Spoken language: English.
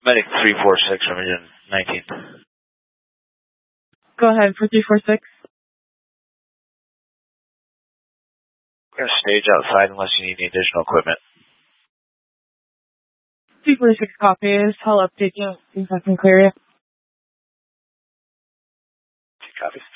Medic 346 from Engine 19. Go ahead for 346. We're going to stage outside unless you need any additional equipment. 346 copies. I'll update you if I can clear you. Copies.